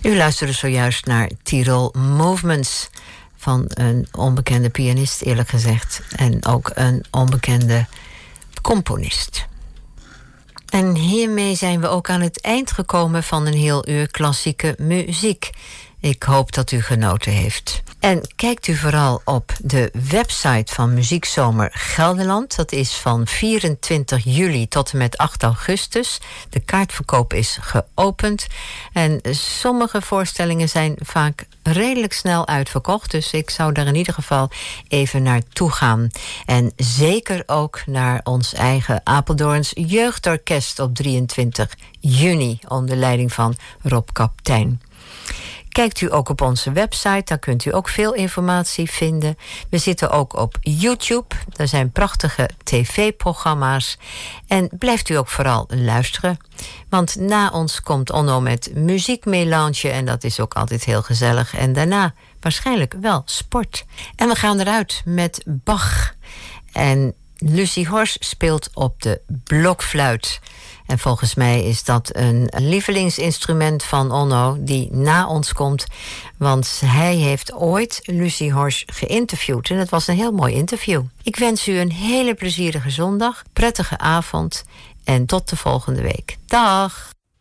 U luisterde zojuist naar Tirol Movements van een onbekende pianist, eerlijk gezegd. En ook een onbekende componist. En hiermee zijn we ook aan het eind gekomen van een heel uur klassieke muziek. Ik hoop dat u genoten heeft. En kijkt u vooral op de website van Muziekzomer Gelderland. Dat is van 24 juli tot en met 8 augustus. De kaartverkoop is geopend. En sommige voorstellingen zijn vaak redelijk snel uitverkocht. Dus ik zou daar in ieder geval even naartoe gaan. En zeker ook naar ons eigen Apeldoorns Jeugdorkest op 23 juni... onder leiding van Rob Kaptein. Kijkt u ook op onze website, daar kunt u ook veel informatie vinden. We zitten ook op YouTube, daar zijn prachtige tv-programma's. En blijft u ook vooral luisteren. Want na ons komt Onno met muziekmelange en dat is ook altijd heel gezellig. En daarna waarschijnlijk wel sport. En we gaan eruit met Bach. En Lucie Horst speelt op de blokfluit. En volgens mij is dat een lievelingsinstrument van Onno die na ons komt. Want hij heeft ooit Lucie Horst geïnterviewd. En dat was een heel mooi interview. Ik wens u een hele plezierige zondag, prettige avond en tot de volgende week. Dag!